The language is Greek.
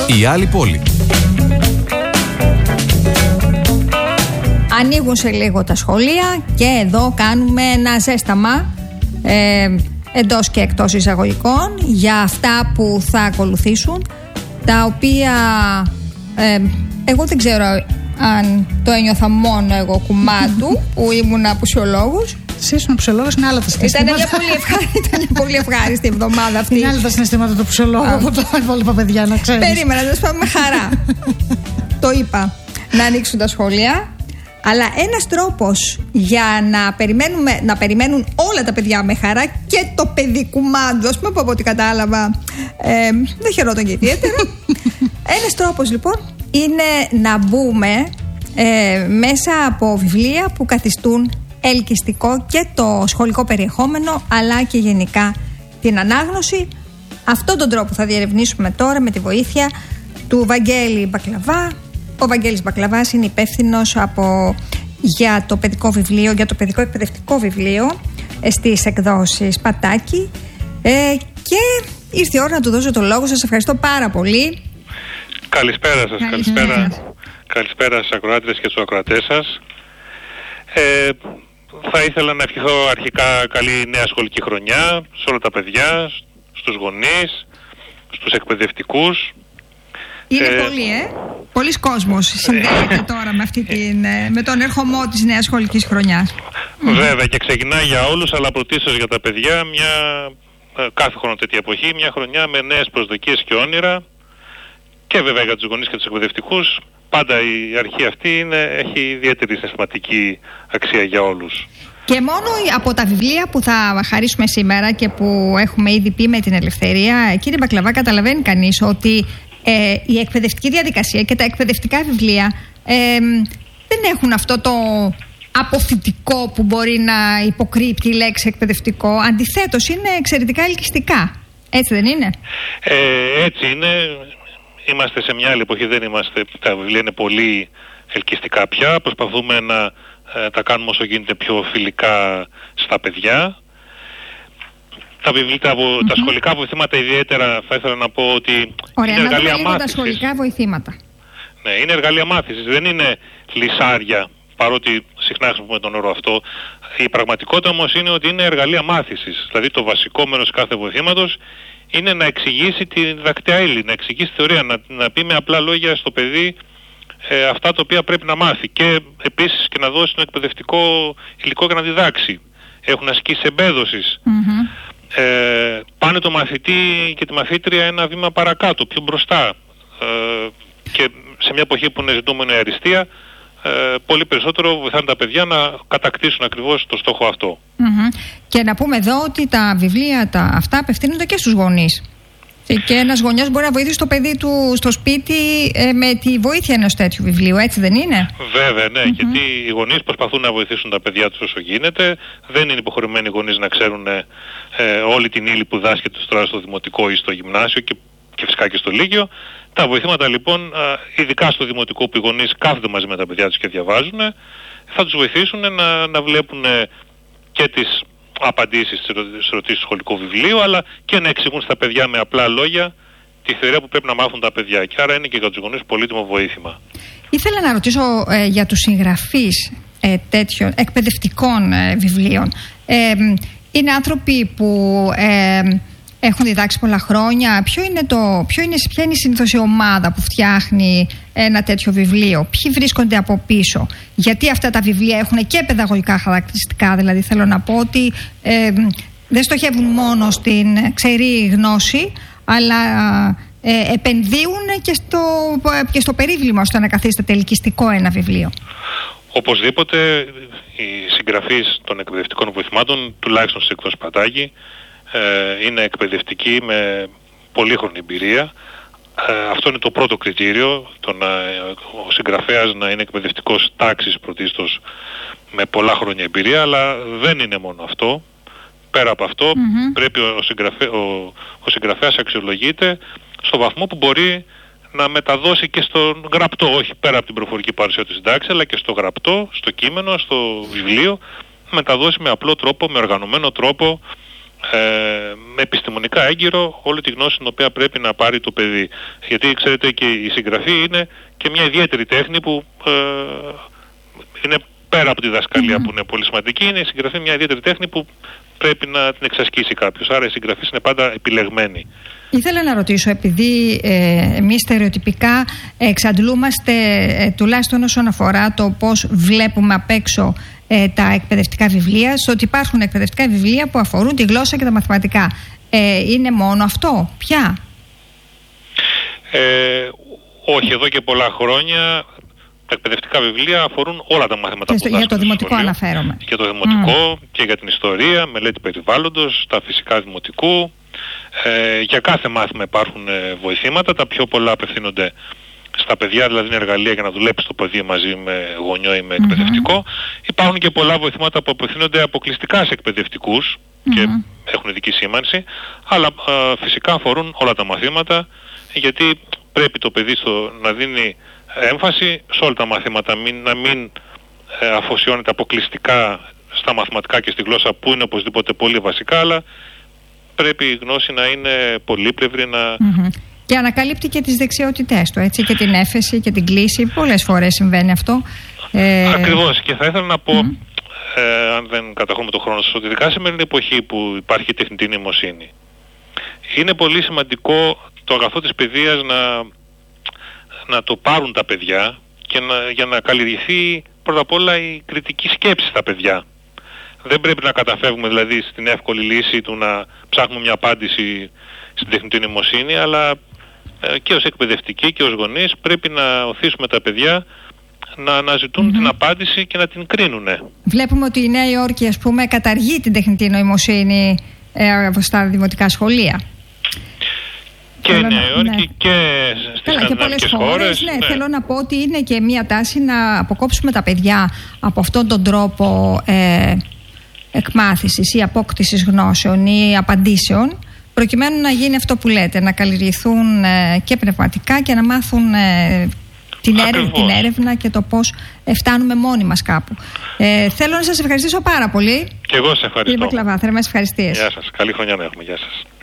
Η άλλη πόλη. Ανοίγουν σε λίγο τα σχολεία και εδώ κάνουμε ένα ζέσταμα εντός και εκτός εισαγωγικών για αυτά που θα ακολουθήσουν, τα οποία εγώ δεν ξέρω αν το ένιωθα μόνο εγώ κουμάντου που ήμουν απουσιολόγος. Εσύ ήσουν απουσιολόγος, είναι άλλα τα συναισθήματα. Ήταν μια πολύ ευχάριστη εβδομάδα αυτή. Είναι άλλα τα συναισθήματα του απουσιολόγου από τα υπόλοιπα παιδιά, να ξέρεις. Περίμενα, να σου πω με χαρά. Το είπα, να ανοίξουν τα σχολεία. Αλλά ένας τρόπος για να περιμένουν όλα τα παιδιά με χαρά και το παιδί κουμάντου, ας πούμε, που από ό,τι κατάλαβα δεν χαιρόταν και ιδιαίτερα. Ένας τρόπος λοιπόν είναι να μπούμε μέσα από βιβλία που καθιστούν ελκυστικό και το σχολικό περιεχόμενο, αλλά και γενικά την ανάγνωση. Αυτόν τον τρόπο θα διερευνήσουμε τώρα με τη βοήθεια του Βαγγέλη Μπακλαβά. Ο Βαγγέλης Μπακλαβάς είναι υπεύθυνος για το παιδικό βιβλίο, για το παιδικό εκπαιδευτικό βιβλίο στις εκδόσεις Πατάκη, και ήρθε η ώρα να του δώσω το λόγο. Σας ευχαριστώ πάρα πολύ. Καλησπέρα σας, καλησπέρα στις ακροάτριες και στους ακροατές σας. Θα ήθελα να ευχηθώ αρχικά καλή νέα σχολική χρονιά σε όλα τα παιδιά, στους γονείς, στους εκπαιδευτικούς. Είναι πολλής κόσμος συνδέεται τώρα με τον ερχομό της νέας σχολικής χρονιάς. Βέβαια, και ξεκινάει για όλους, αλλά πρωτίστως για τα παιδιά κάθε χρόνο τέτοια εποχή, μια χρονιά με νέες προσδοκίες και όνειρα, και βέβαια για τους γονείς και τους εκπαιδευτικούς. Πάντα η αρχή αυτή έχει ιδιαίτερη συναισθηματική αξία για όλους. Και μόνο από τα βιβλία που θα χαρίσουμε σήμερα και που έχουμε ήδη πει με την Ελευθερία, κύριε Μπακλαβά, καταλαβαίνει κανείς ότι η εκπαιδευτική διαδικασία και τα εκπαιδευτικά βιβλία δεν έχουν αυτό το αποθητικό που μπορεί να υποκρύπτει η λέξη εκπαιδευτικό. Αντιθέτως, είναι εξαιρετικά ελκυστικά. Έτσι δεν είναι? Έτσι είναι. Είμαστε σε μια άλλη εποχή, δεν είμαστε. Τα βιβλία είναι πολύ ελκυστικά πια. Προσπαθούμε να τα κάνουμε όσο γίνεται πιο φιλικά στα παιδιά. Τα σχολικά βοηθήματα ιδιαίτερα θα ήθελα να πω ότι ωραία, είναι εργαλεία μάθησης. Τα σχολικά βοηθήματα. Ναι, είναι εργαλεία μάθησης, δεν είναι λυσάρια, παρότι συχνά χρησιμοποιούμε τον όρο αυτό. Η πραγματικότητα όμως είναι ότι είναι εργαλεία μάθησης. Δηλαδή το βασικό μέρος κάθε βοηθήματος είναι να εξηγήσει τη διδακτέα ύλη, να εξηγήσει θεωρία, να πει με απλά λόγια στο παιδί αυτά τα οποία πρέπει να μάθει, και επίσης και να δώσει ένα εκπαιδευτικό υλικό για να διδάξει. Έχουν ασκήσεις εμπέδωσης. Πάνε το μαθητή και τη μαθήτρια ένα βήμα παρακάτω, πιο μπροστά, και σε μια εποχή που είναι ζητούμενο η αριστεία, πολύ περισσότερο βοηθάνε τα παιδιά να κατακτήσουν ακριβώς το στόχο αυτό. Και να πούμε εδώ ότι τα βιβλία αυτά απευθύνονται και στους γονείς. Και ένας γονιός μπορεί να βοηθήσει το παιδί του στο σπίτι με τη βοήθεια ενός τέτοιου βιβλίου, έτσι δεν είναι? Βέβαια, ναι, γιατί οι γονείς προσπαθούν να βοηθήσουν τα παιδιά τους όσο γίνεται. Δεν είναι υποχρεωμένοι οι γονείς να ξέρουν όλη την ύλη που δάσκεται τώρα στο δημοτικό ή στο γυμνάσιο και φυσικά και στο λύκειο. Τα βοηθήματα λοιπόν, ειδικά στο δημοτικό που οι γονείς κάθονται μαζί με τα παιδιά τους και διαβάζουν, θα τους βοηθήσουν να βλέπουν και τις απαντήσεις στις ερωτήσεις του σχολικού βιβλίου, αλλά και να εξηγούν στα παιδιά με απλά λόγια τη θεωρία που πρέπει να μάθουν τα παιδιά. Και άρα είναι και για τους γονείς πολύτιμο βοήθημα. Ήθελα να ρωτήσω για τους συγγραφείς τέτοιων εκπαιδευτικών βιβλίων. Είναι άνθρωποι που έχουν διδάξει πολλά χρόνια. Ποια είναι συνήθως η ομάδα που φτιάχνει ένα τέτοιο βιβλίο? Ποιοι βρίσκονται από πίσω? Γιατί αυτά τα βιβλία έχουν και παιδαγωγικά χαρακτηριστικά. Δηλαδή θέλω να πω ότι δεν στοχεύουν μόνο στην ξερή γνώση, αλλά επενδύουν και στο περίβλημα ώστε να καθίσταται ελκυστικό ένα βιβλίο. Οπωσδήποτε οι συγγραφείς των εκπαιδευτικών βοηθημάτων, τουλάχιστον στις εκδόσεις Πατάκη, είναι εκπαιδευτικοί με πολύχρονη εμπειρία. Αυτό είναι το πρώτο κριτήριο, ο συγγραφέας να είναι εκπαιδευτικός τάξης πρωτίστως με πολλά χρόνια εμπειρία, αλλά δεν είναι μόνο αυτό. Πέρα από αυτό πρέπει ο συγγραφέας αξιολογείται στο βαθμό που μπορεί να μεταδώσει και στον γραπτό, όχι πέρα από την προφορική παρουσία του συντάξη, αλλά και στο γραπτό, στο κείμενο, στο βιβλίο, μεταδώσει με απλό τρόπο, με οργανωμένο τρόπο με επιστημονικά έγκυρο όλη τη γνώση την οποία πρέπει να πάρει το παιδί. Γιατί ξέρετε και η συγγραφή είναι και μια ιδιαίτερη τέχνη που είναι πέρα από τη δασκαλία που είναι πολύ σημαντική, είναι η συγγραφή μια ιδιαίτερη τέχνη που πρέπει να την εξασκήσει κάποιος. Άρα οι συγγραφείς είναι πάντα επιλεγμένοι. Ήθελα να ρωτήσω, επειδή εμείς στερεοτυπικά εξαντλούμαστε τουλάχιστον όσον αφορά το πώς βλέπουμε απ' έξω τα εκπαιδευτικά βιβλία, στο ότι υπάρχουν εκπαιδευτικά βιβλία που αφορούν τη γλώσσα και τα μαθηματικά. Είναι μόνο αυτό πια? Όχι, εδώ και πολλά χρόνια τα εκπαιδευτικά βιβλία αφορούν όλα τα μαθήματα που διδάσκονται. Για το δημοτικό αναφέρομαι. Για το δημοτικό και για την ιστορία, μελέτη περιβάλλοντος, τα φυσικά δημοτικού. Για κάθε μάθημα υπάρχουν βοηθήματα, τα πιο πολλά απευθύνονται στα παιδιά, δηλαδή είναι εργαλεία για να δουλέψει το παιδί μαζί με γονιό ή με εκπαιδευτικό. Υπάρχουν και πολλά βοηθήματα που απευθύνονται αποκλειστικά σε εκπαιδευτικούς και έχουν ειδική σήμανση, αλλά φυσικά αφορούν όλα τα μαθήματα, γιατί πρέπει το παιδί να δίνει έμφαση σε όλα τα μαθήματα, να μην αφοσιώνεται αποκλειστικά στα μαθηματικά και στη γλώσσα που είναι οπωσδήποτε πολύ βασικά, αλλά πρέπει η γνώση να είναι πολύπλευρη, και ανακαλύπτει και τις δεξιότητές του, έτσι, και την έφεση και την κλίση. Πολλές φορές συμβαίνει αυτό. Ακριβώς, και θα ήθελα να πω, αν δεν καταχωρούμε τον χρόνο σας, ότι ειδικά σήμερα είναι η εποχή που υπάρχει η τεχνητή νοημοσύνη. Είναι πολύ σημαντικό το αγαθό της παιδείας να το πάρουν τα παιδιά και για να καλλιεργηθεί πρώτα απ' όλα η κριτική σκέψη στα παιδιά. Δεν πρέπει να καταφεύγουμε δηλαδή στην εύκολη λύση του να ψάχνουμε μια απάντηση στην τεχνητή νοημοσύνη, αλλά και ως εκπαιδευτικοί και ως γονείς πρέπει να οθήσουμε τα παιδιά να αναζητούν την απάντηση και να την κρίνουν. Βλέπουμε ότι η Νέα Υόρκη, ας πούμε, καταργεί την τεχνητή νοημοσύνη στα δημοτικά σχολεία. Και η Νέα Υόρκη και στις σκανδιναβικές χώρες. Ναι, θέλω να πω ότι είναι και μια τάση να αποκόψουμε τα παιδιά από αυτόν τον τρόπο εκμάθησης ή απόκτησης γνώσεων ή απαντήσεων, προκειμένου να γίνει αυτό που λέτε, να καλλιεργηθούν και πνευματικά και να μάθουν την έρευνα και το πώς φτάνουμε μόνοι μας κάπου. Θέλω να σας ευχαριστήσω πάρα πολύ. Και εγώ σας ευχαριστώ. Κύριε Μπακλαβά, θερμές ευχαριστίες. Γεια σας. Καλή χρονιά να έχουμε. Γεια σας.